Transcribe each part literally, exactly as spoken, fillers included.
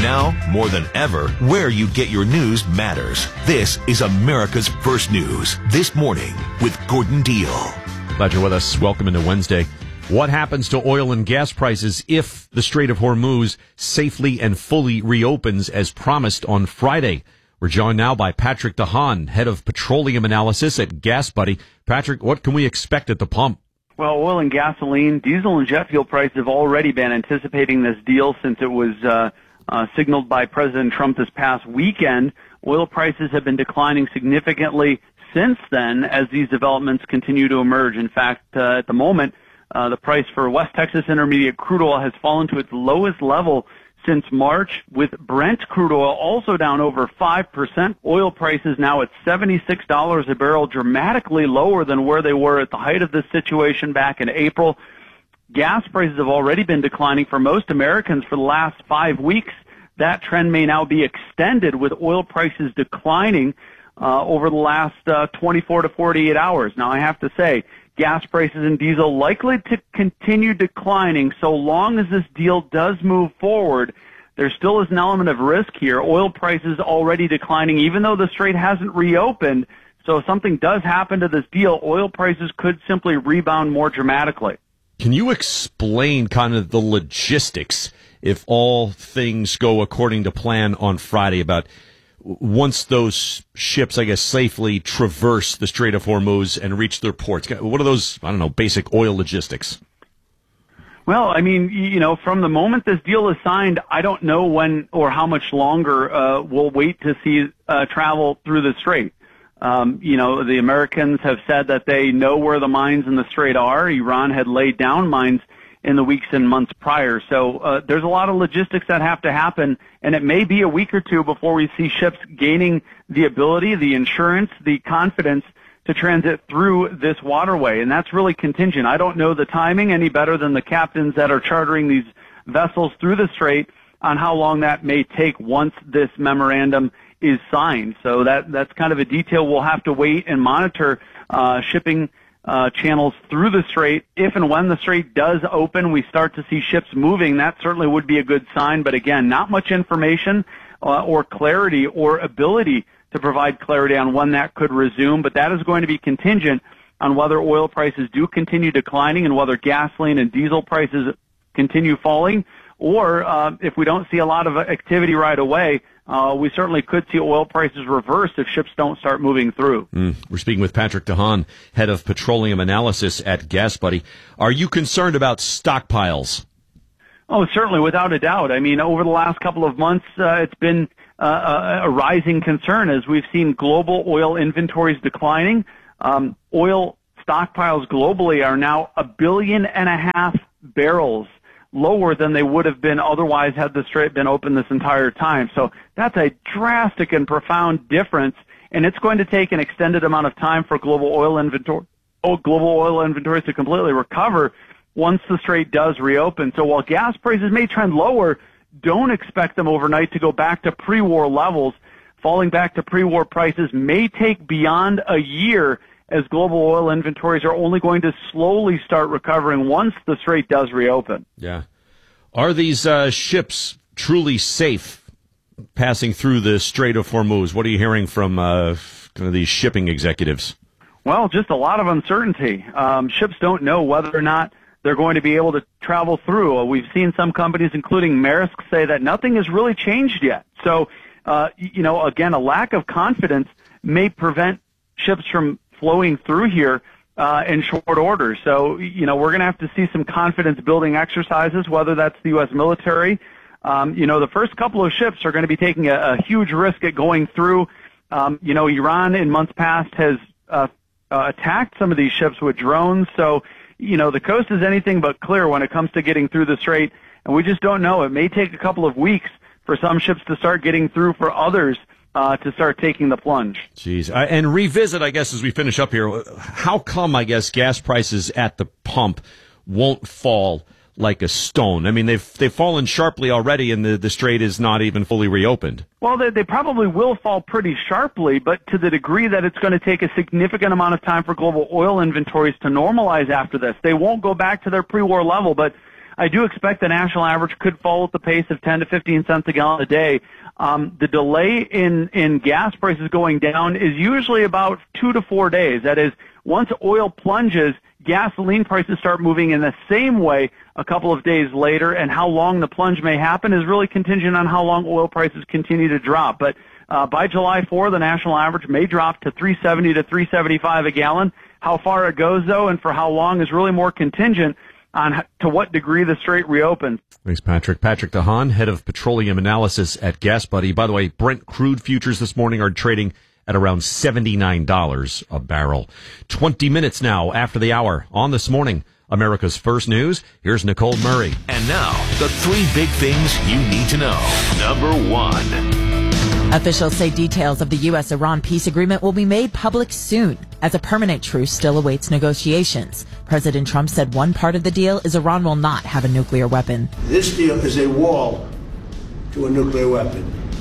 Now, more than ever, where you get your news matters. This is America's First News. This Morning with Gordon Deal. Glad you're with us. Welcome into Wednesday. What happens to oil and gas prices if the Strait of Hormuz safely and fully reopens as promised on Friday? We're joined now by Patrick DeHaan, head of petroleum analysis at GasBuddy. Patrick, what can we expect at the pump? Well, oil and gasoline, diesel and jet fuel prices have already been anticipating this deal since it was uh, uh, signaled by President Trump this past weekend. Oil prices have been declining significantly since then as these developments continue to emerge. In fact, uh, at the moment, uh, the price for West Texas Intermediate crude oil has fallen to its lowest level since March, with Brent crude oil also down over five percent. Oil prices now at seventy-six dollars a barrel, dramatically lower than where they were at the height of this situation back in April. Gas prices have already been declining for most Americans for the last five weeks. That trend may now be extended with oil prices declining uh, over the last uh, twenty-four to forty-eight hours. Now, I have to say, gas prices and diesel likely to continue declining so long as this deal does move forward. There still is an element of risk here. Oil prices already declining, even though the strait hasn't reopened. So if something does happen to this deal, oil prices could simply rebound more dramatically. Can you explain kind of the logistics, if all things go according to plan on Friday, about once those ships, I guess, safely traverse the Strait of Hormuz and reach their ports? What are those, I don't know, basic oil logistics? Well, I mean, you know, from the moment this deal is signed, I don't know when or how much longer uh, we'll wait to see uh, travel through the strait. Um, you know, the Americans have said that they know where the mines in the strait are. Iran had laid down mines in the weeks and months prior. So uh, there's a lot of logistics that have to happen, and it may be a week or two before we see ships gaining the ability, the insurance, the confidence to transit through this waterway. And that's really contingent. I don't know the timing any better than the captains that are chartering these vessels through the strait on how long that may take once this memorandum is signed. So that that's kind of a detail we'll have to wait and monitor uh, shipping Uh, channels through the strait. If and when the strait does open, we start to see ships moving. That certainly would be a good sign. But again, not much information uh, or clarity or ability to provide clarity on when that could resume. But that is going to be contingent on whether oil prices do continue declining and whether gasoline and diesel prices continue falling. Or uh, if we don't see a lot of activity right away, Uh, we certainly could see oil prices reverse if ships don't start moving through. Mm. We're speaking with Patrick DeHaan, head of petroleum analysis at GasBuddy. Are you concerned about stockpiles? Oh, certainly, without a doubt. I mean, over the last couple of months, uh, it's been uh, a, a rising concern as we've seen global oil inventories declining. Um, oil stockpiles globally are now a billion and a half barrels lower than they would have been otherwise had the strait been open this entire time. So that's a drastic and profound difference, and it's going to take an extended amount of time for global oil inventory, oh, global oil inventories to completely recover once the strait does reopen. So while gas prices may trend lower, don't expect them overnight to go back to pre-war levels. Falling back to pre-war prices may take beyond a year, as global oil inventories are only going to slowly start recovering once the strait does reopen. Yeah. Are these uh, ships truly safe passing through the Strait of Hormuz? What are you hearing from uh, kind of these shipping executives? Well, just a lot of uncertainty. Um, ships don't know whether or not they're going to be able to travel through. Uh, we've seen some companies, including Maersk, say that nothing has really changed yet. So, uh, you know, again, a lack of confidence may prevent ships from flowing through here uh, in short order. So, you know, we're going to have to see some confidence-building exercises, whether that's the U S military. Um, you know, the first couple of ships are going to be taking a, a huge risk at going through. Um, you know, Iran in months past has uh, uh, attacked some of these ships with drones. So, you know, the coast is anything but clear when it comes to getting through the strait, and we just don't know. It may take a couple of weeks for some ships to start getting through, for others Uh, to start taking the plunge. Jeez. Uh, and revisit, I guess, as we finish up here, how come, I guess, gas prices at the pump won't fall like a stone? I mean, they've they've fallen sharply already, and the, the strait is not even fully reopened. Well, they, they probably will fall pretty sharply, but to the degree that it's going to take a significant amount of time for global oil inventories to normalize after this. They won't go back to their pre-war level, but I do expect the national average could fall at the pace of ten to fifteen cents a gallon a day. Um, the delay in, in gas prices going down is usually about two to four days. That is, once oil plunges, gasoline prices start moving in the same way a couple of days later, and how long the plunge may happen is really contingent on how long oil prices continue to drop. But uh, by July fourth, the national average may drop to three seventy to three seventy-five a gallon. How far it goes, though, and for how long is really more contingent on to what degree the Strait reopens. Thanks, Patrick. Patrick DeHaan, head of petroleum analysis at GasBuddy. By the way, Brent crude futures this morning are trading at around seventy-nine dollars a barrel. twenty minutes now after the hour on This Morning, America's First News. Here's Nicole Murray. And now, the three big things you need to know. Number one. Officials say details of the U S Iran peace agreement will be made public soon, as a permanent truce still awaits negotiations. President Trump said one part of the deal is Iran will not have a nuclear weapon. This deal is a wall to a nuclear weapon.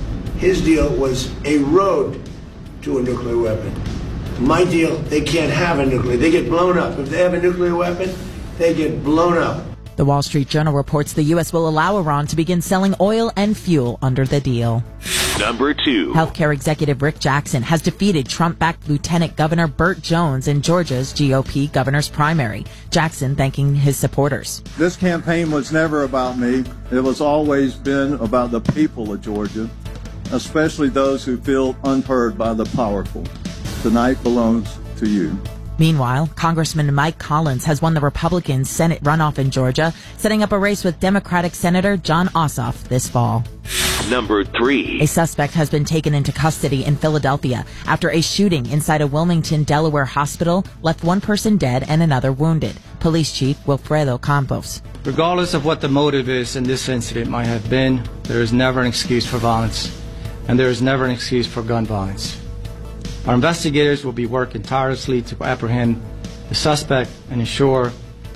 His deal was a road to a nuclear weapon. My deal, they can't have a nuclear. They get blown up. If they have a nuclear weapon, they get blown up. The Wall Street Journal reports the U S will allow Iran to begin selling oil and fuel under the deal. Number two. Healthcare executive Rick Jackson has defeated Trump-backed Lieutenant Governor Burt Jones in Georgia's G O P governor's primary. Jackson thanking his supporters. This campaign was never about me. It was always been about the people of Georgia, especially those who feel unheard by the powerful. Tonight belongs to you. Meanwhile, Congressman Mike Collins has won the Republican Senate runoff in Georgia, setting up a race with Democratic Senator Jon Ossoff this fall. Number three. A suspect has been taken into custody in Philadelphia after a shooting inside a Wilmington, Delaware hospital left one person dead and another wounded. Police Chief Wilfredo Campos. Regardless of what the motive is in this incident might have been, there is never an excuse for violence, and there is never an excuse for gun violence. Our investigators will be working tirelessly to apprehend the suspect and ensure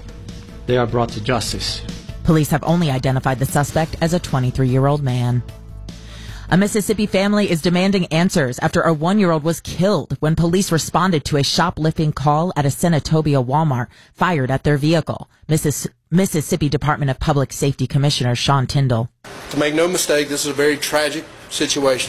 they are brought to justice. Police have only identified the suspect as a twenty-three-year-old man. A Mississippi family is demanding answers after a one-year-old was killed when police responded to a shoplifting call at a Senatobia Walmart, fired at their vehicle. Missis- Mississippi Department of Public Safety Commissioner Sean Tyndall. To make no mistake, this is a very tragic situation.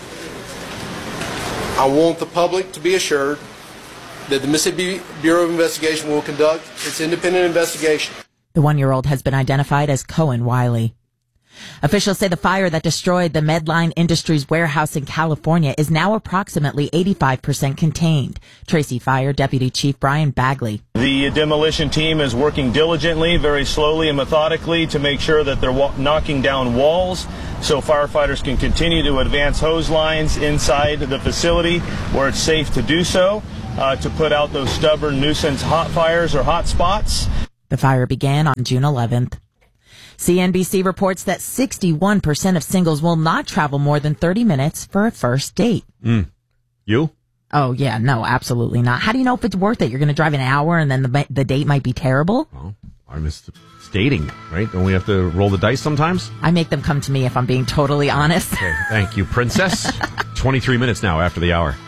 I want the public to be assured that the Mississippi Bureau of Investigation will conduct its independent investigation. The one-year-old has been identified as Cohen Wiley. Officials say the fire that destroyed the Medline Industries warehouse in California is now approximately eighty-five percent contained. Tracy Fire Deputy Chief Brian Bagley. The demolition team is working diligently, very slowly and methodically to make sure that they're wa- knocking down walls so firefighters can continue to advance hose lines inside the facility where it's safe to do so, uh, to put out those stubborn nuisance hot fires or hot spots. The fire began on June eleventh. C N B C reports that sixty-one percent of singles will not travel more than thirty minutes for a first date. Mm. You? Oh, yeah, no, absolutely not. How do you know if it's worth it? You're going to drive an hour and then the the date might be terrible? Well, I missed it's dating, right? Don't we have to roll the dice sometimes? I make them come to me if I'm being totally honest. Okay, thank you, Princess. twenty-three minutes now after the hour.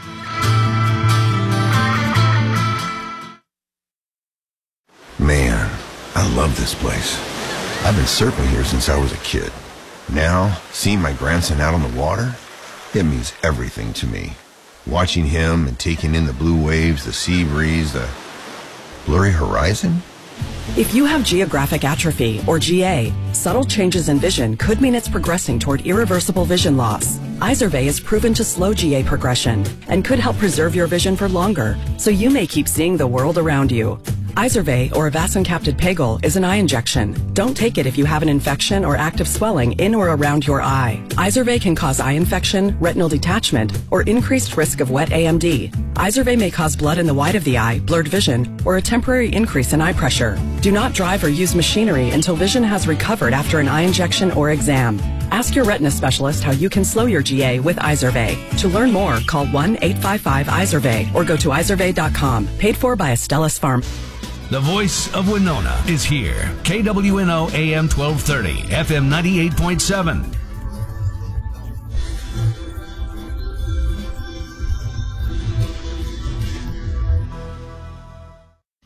Man, I love this place. I've been surfing here since I was a kid. Now, seeing my grandson out on the water, it means everything to me. Watching him and taking in the blue waves, the sea breeze, the blurry horizon. If you have geographic atrophy, or G A, subtle changes in vision could mean it's progressing toward irreversible vision loss. Izervay is proven to slow G A progression and could help preserve your vision for longer, so you may keep seeing the world around you. Izervay, or avacincaptad pegol, is an eye injection. Don't take it if you have an infection or active swelling in or around your eye. Izervay can cause eye infection, retinal detachment, or increased risk of wet A M D. Izervay may cause blood in the white of the eye, blurred vision, or a temporary increase in eye pressure. Do not drive or use machinery until vision has recovered after an eye injection or exam. Ask your retina specialist how you can slow your G A with Izervay. To learn more, call one eight five five Izervay or go to izervay dot com. Paid for by Astellas Pharma. The voice of Winona is here. K W N O A M twelve thirty, F M ninety-eight point seven.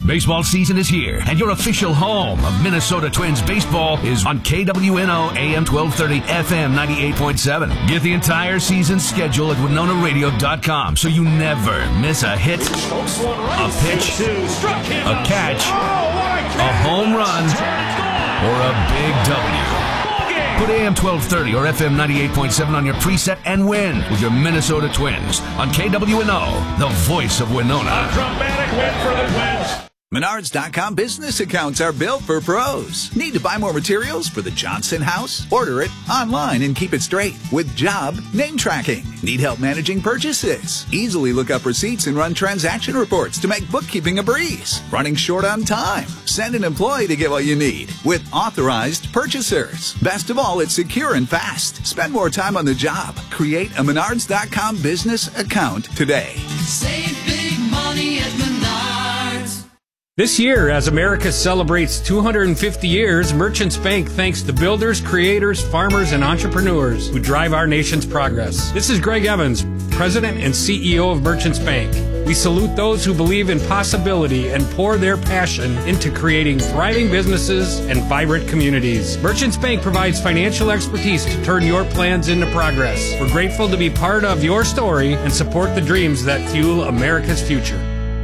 Baseball season is here, and your official home of Minnesota Twins baseball is on K W N O A M twelve thirty, F M ninety-eight point seven. Get the entire season schedule at Winona Radio dot com so you never miss a hit, a pitch, a catch, a home run, or a big W. Put A M twelve thirty or F M ninety-eight point seven on your preset and win with your Minnesota Twins on K W N O, the voice of Winona. A dramatic win for the Twins. Menards dot com business accounts are built for pros. Need to buy more materials for the Johnson house? Order it online and keep it straight with job name tracking. Need help managing purchases? Easily look up receipts and run transaction reports to make bookkeeping a breeze. Running short on time? Send an employee to get what you need with authorized purchasers. Best of all, it's secure and fast. Spend more time on the job. Create a Menards dot com business account today. Save big money at Menards. This year, as America celebrates two hundred fifty years, Merchants Bank thanks the builders, creators, farmers, and entrepreneurs who drive our nation's progress. This is Greg Evans, President and C E O of Merchants Bank. We salute those who believe in possibility and pour their passion into creating thriving businesses and vibrant communities. Merchants Bank provides financial expertise to turn your plans into progress. We're grateful to be part of your story and support the dreams that fuel America's future.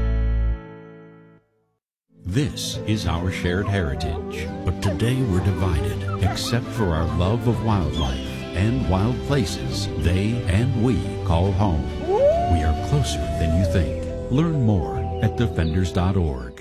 This is our shared heritage, but today we're divided, except for our love of wildlife and wild places they and we call home. We are closer than you think. Learn more at defenders dot org.